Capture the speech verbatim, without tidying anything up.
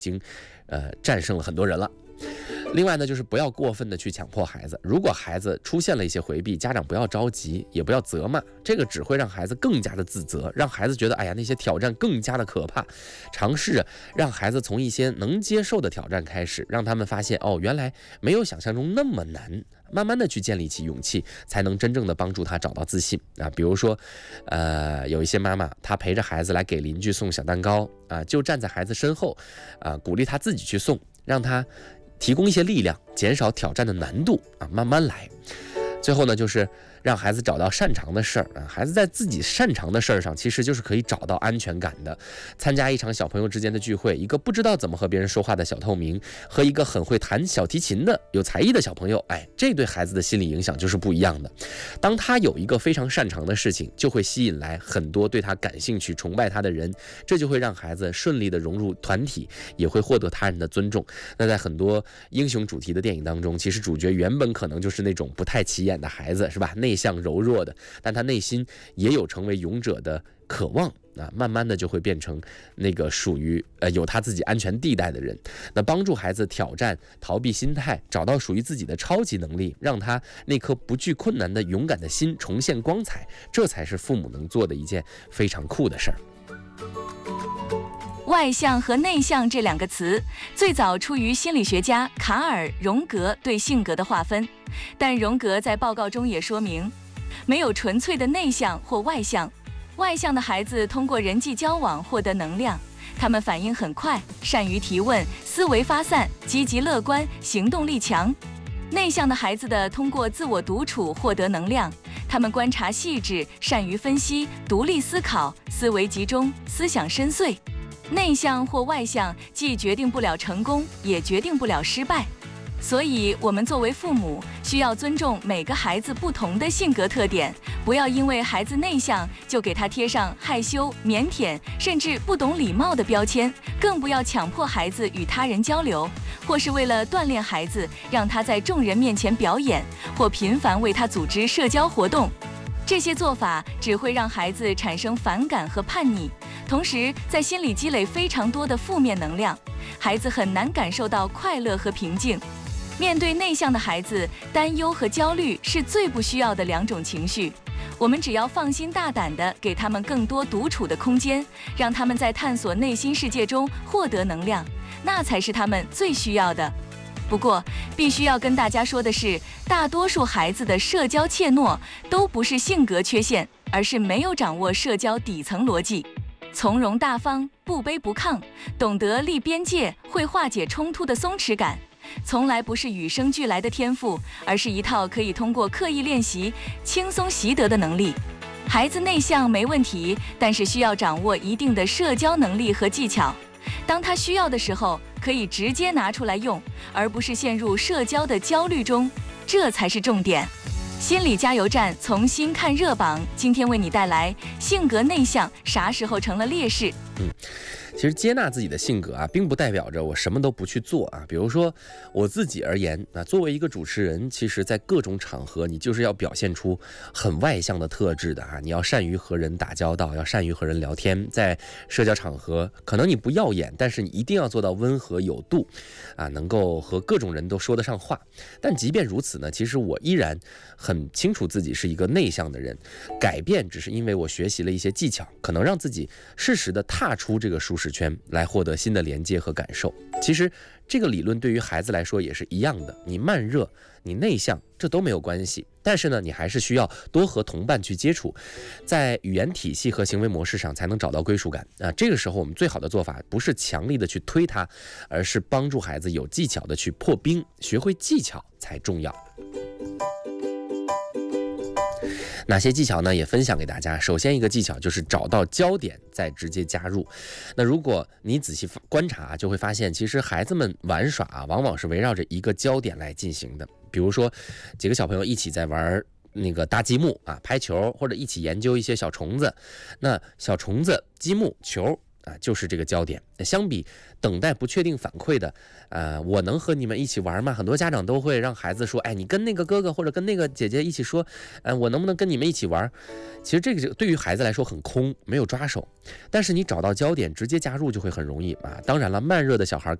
经呃战胜了很多人了。另外呢，就是不要过分的去强迫孩子。如果孩子出现了一些回避，家长不要着急，也不要责骂，这个只会让孩子更加的自责，让孩子觉得哎呀那些挑战更加的可怕。尝试着让孩子从一些能接受的挑战开始，让他们发现哦，原来没有想象中那么难。慢慢的去建立起勇气，才能真正的帮助他找到自信啊。比如说，呃，有一些妈妈，她陪着孩子来给邻居送小蛋糕啊，就站在孩子身后啊，鼓励他自己去送，让他提供一些力量，减少挑战的难度啊，慢慢来。最后呢，就是让孩子找到擅长的事儿啊，孩子在自己擅长的事儿上，其实就是可以找到安全感的。参加一场小朋友之间的聚会，一个不知道怎么和别人说话的小透明，和一个很会弹小提琴的有才艺的小朋友，哎，这对孩子的心理影响就是不一样的。当他有一个非常擅长的事情，就会吸引来很多对他感兴趣、崇拜他的人，这就会让孩子顺利的融入团体，也会获得他人的尊重。那在很多英雄主题的电影当中，其实主角原本可能就是那种不太起眼的孩子，是吧？内向柔弱的，但他内心也有成为勇者的渴望啊，慢慢的就会变成那个属于呃有他自己安全地带的人。那帮助孩子挑战逃避心态，找到属于自己的超级能力，让他那颗不惧困难的勇敢的心重现光彩，这才是父母能做的一件非常酷的事儿。 外向和内向这两个词最早出于心理学家卡尔·荣格对性格的划分，但荣格在报告中也说明，没有纯粹的内向或外向。外向的孩子通过人际交往获得能量，他们反应很快，善于提问，思维发散，积极乐观，行动力强。内向的孩子的通过自我独处获得能量，他们观察细致，善于分析，独立思考，思维集中，思想深邃。内向或外向既决定不了成功，也决定不了失败。所以我们作为父母，需要尊重每个孩子不同的性格特点，不要因为孩子内向就给他贴上害羞、腼腆甚至不懂礼貌的标签，更不要强迫孩子与他人交流，或是为了锻炼孩子让他在众人面前表演，或频繁为他组织社交活动。这些做法只会让孩子产生反感和叛逆，同时在心里积累非常多的负面能量，孩子很难感受到快乐和平静。面对内向的孩子，担忧和焦虑是最不需要的两种情绪。我们只要放心大胆地给他们更多独处的空间，让他们在探索内心世界中获得能量，那才是他们最需要的。不过，必须要跟大家说的是，大多数孩子的社交怯懦都不是性格缺陷，而是没有掌握社交底层逻辑。从容大方，不卑不亢，懂得立边界，会化解冲突的松弛感，从来不是与生俱来的天赋，而是一套可以通过刻意练习轻松习得的能力。孩子内向没问题，但是需要掌握一定的社交能力和技巧。当他需要的时候，可以直接拿出来用，而不是陷入社交的焦虑中，这才是重点。心理加油站重新看热榜，今天为你带来性格内向啥时候成了劣势。 嗯，其实接纳自己的性格啊，并不代表着我什么都不去做啊。比如说我自己而言啊，作为一个主持人，其实在各种场合，你就是要表现出很外向的特质的啊。你要善于和人打交道，要善于和人聊天。在社交场合，可能你不耀眼，但是你一定要做到温和有度啊，能够和各种人都说得上话。但即便如此呢，其实我依然很清楚自己是一个内向的人。改变只是因为我学习了一些技巧，可能让自己适时的踏出这个舒适圈，来获得新的连接和感受。其实这个理论对于孩子来说也是一样的，你慢热，你内向，这都没有关系。但是呢，你还是需要多和同伴去接触，在语言体系和行为模式上才能找到归属感啊。这个时候我们最好的做法不是强力的去推他，而是帮助孩子有技巧的去破冰，学会技巧才重要。哪些技巧呢？也分享给大家。首先一个技巧就是找到焦点再直接加入。那如果你仔细观察，就会发现其实孩子们玩耍啊，往往是围绕着一个焦点来进行的。比如说几个小朋友一起在玩那个搭积木啊、拍球，或者一起研究一些小虫子。那小虫子、积木、球啊，就是这个焦点。相比等待不确定反馈的，呃，我能和你们一起玩吗？很多家长都会让孩子说，哎，你跟那个哥哥或者跟那个姐姐一起说，呃，我能不能跟你们一起玩？其实这个对于孩子来说很空，没有抓手。但是你找到焦点，直接加入就会很容易啊。当然了，慢热的小孩